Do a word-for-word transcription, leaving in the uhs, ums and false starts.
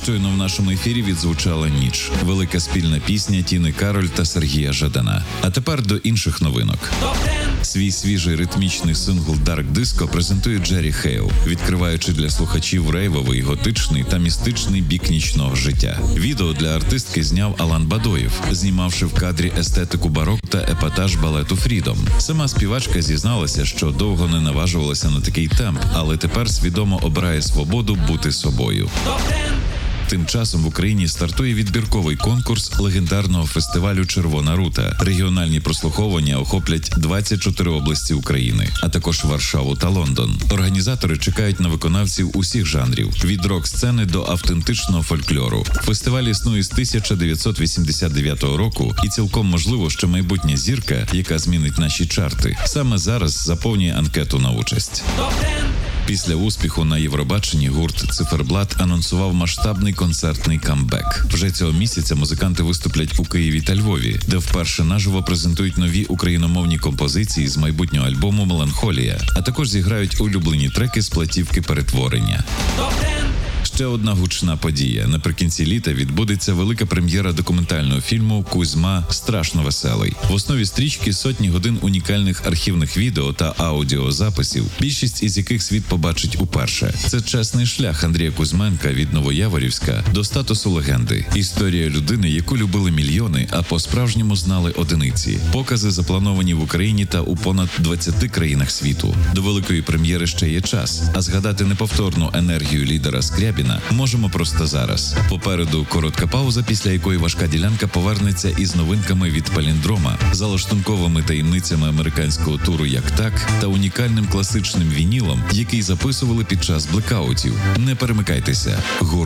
Щойно в нашому ефірі відзвучала «Ніч». Велика спільна пісня Тіни Кароль та Сергія Жадана. А тепер до інших новинок. Свій свіжий ритмічний сингл Dark Disco презентує Джері Хейл, відкриваючи для слухачів рейвовий, готичний та містичний бік нічного життя. Відео для артистки зняв Алан Бадоєв, знімавши в кадрі естетику барок та епатаж балету Фрідом. Сама співачка зізналася, що довго не наважувалася на такий темп, але тепер свідомо обирає свободу бути собою. Тим часом в Україні стартує відбірковий конкурс легендарного фестивалю «Червона рута». Регіональні прослуховування охоплять двадцять чотири області України, а також Варшаву та Лондон. Організатори чекають на виконавців усіх жанрів – від рок-сцени до автентичного фольклору. Фестиваль існує з тисяча дев'ятсот вісімдесят дев'ятого року, і цілком можливо, що майбутня зірка, яка змінить наші чарти, саме зараз заповнює анкету на участь. Після успіху на Євробаченні гурт «Циферблат» анонсував масштабний концертний камбек. Вже цього місяця музиканти виступлять у Києві та Львові, де вперше наживо презентують нові україномовні композиції з майбутнього альбому «Меланхолія», а також зіграють улюблені треки з платівки «Перетворення». Ще одна гучна подія. Наприкінці літа відбудеться велика прем'єра документального фільму «Кузьма. Страшно веселий». В основі стрічки сотні годин унікальних архівних відео та аудіозаписів, більшість із яких світ побачить уперше. Це чесний шлях Андрія Кузьменка від Новояворівська до статусу легенди. Історія людини, яку любили мільйони, а по-справжньому знали одиниці. Покази заплановані в Україні та у понад двадцяти країнах світу. До великої прем'єри ще є час, а згадати неповторну енергію лідера Скрябіна можемо просто зараз. Попереду коротка пауза, після якої важка ділянка повернеться із новинками від Паліндрома, залаштунковими таємницями американського туру «Як так» та унікальним класичним вінілом, який записували під час блекаутів. Не перемикайтеся. Гурт